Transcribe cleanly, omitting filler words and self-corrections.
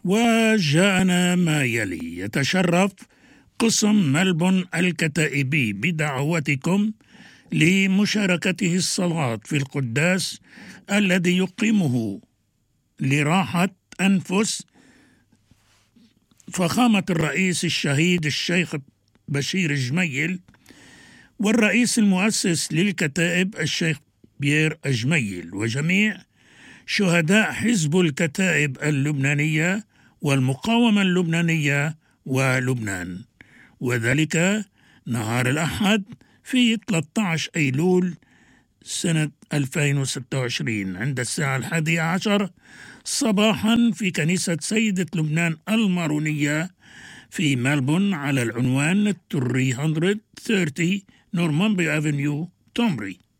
وجاءنا ما يلي. يتشرف قسم ملبون الكتائبي بدعوتكم لمشاركته الصلاة في القداس الذي يقيمه لراحة أنفس فخامة الرئيس الشهيد الشيخ بشير جميل، والرئيس المؤسس للكتائب الشيخ بيير جميل، وجميع شهداء حزب الكتائب اللبنانية والمقاومة اللبنانية ولبنان، وذلك نهار الأحد في 13 أيلول سنة 2026 عند الساعة 11 صباحا في كنيسة سيدة لبنان المارونية في ملبون على العنوان 330 نورماندي أفنيو تومبري.